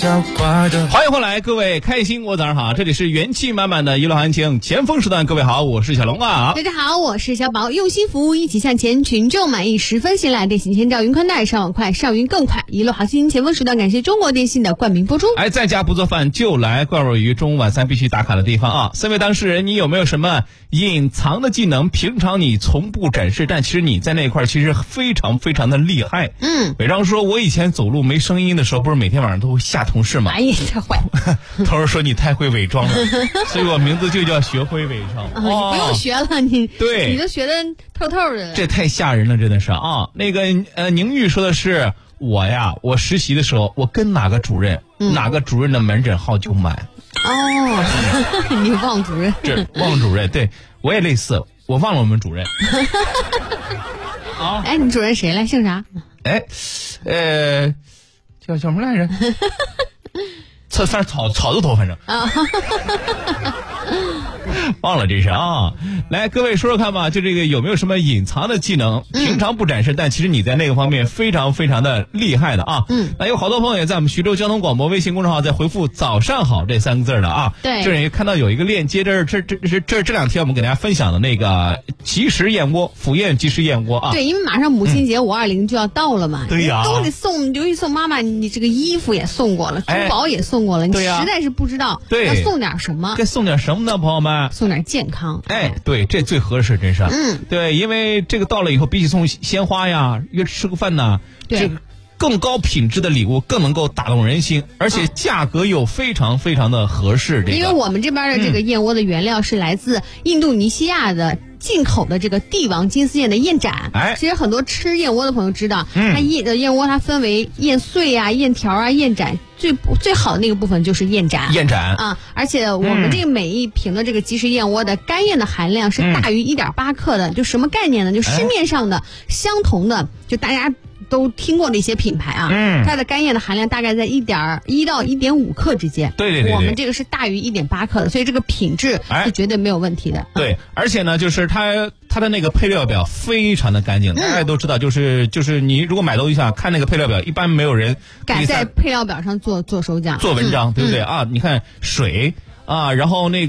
欢迎回来，各位开心我早上好，这里是元气满满的娱乐行情前锋时段，各位好，我是小龙啊。 大家好，我是小宝，用心服务，一起向前，群众满意，10分信赖，电信千兆云宽带，上网快，上云更快。娱乐行情前锋时段，感谢中国电信的冠名播出。 在家不做饭就来怪味鱼，中午晚餐必须打卡的地方啊！3位当事人，你有没有什么隐藏的技能？平常你从不展示，但其实你在那块其实非常非常的厉害。比方说，我以前走路没声音的时候，不是每天晚上都会吓同事吗？ 哎呀，太坏！ 同事说你太会伪装了，所以我名字就叫学会伪装。 你不用学了，你都学的透透的。 这太吓人了，真的是啊！那个宁玉说的是我实习的时候，我跟哪个主任的门诊号就满。 哦，你忘主任？ 这忘主任，对我也类似，我忘了我们主任。 哎，你主任谁来？姓啥？ 叫什么来着？反正草字头，反正忘了这是啊。来，各位说说看吧，就这个有没有什么隐藏的技能，平常不展示，但其实你在那个方面非常非常的厉害的啊。那有好多朋友也在我们徐州交通广播微信公众号在回复早上好这3个字的啊。 对， 这里看到有一个链接，这2天我们给大家分享的那个即食燕窝，府燕即食燕窝啊。 对，因为马上母亲节520就要到了嘛。 对呀， 都得送，尤其送妈妈，你这个衣服也送过了，珠宝也送过了，你实在是不知道要送点什么。 该送点什么呢，朋友们？ 送点健康。 对，这最合适，真是。对，因为这个到了以后，比起送鲜花呀，约吃个饭呐，这个更高品质的礼物更能够打动人心，而且价格又非常非常的合适。 因为我们这边的这个燕窝的原料是来自印度尼西亚的进口的这个帝王金丝燕的燕盏。其实很多吃燕窝的朋友知道，它燕窝它分为燕碎啊、燕条啊、燕盏，最好的那个部分就是燕盏啊。而且我们这个每一瓶的这个即食燕窝的干燕的含量是大于1.8克的。就什么概念呢？就市面上的相同的，就大家都听过的一些品牌啊，它的干燕的含量大概在1到1.5克之间。对，我们这个是大于1.8克的，所以这个品质是绝对没有问题的。 对，而且呢，就是它的那个配料表非常的干净，大家都知道，就是你如果买东西上看那个配料表，一般没有人敢在配料表上做手脚、做文章，对不对啊？你看水啊，然后那个。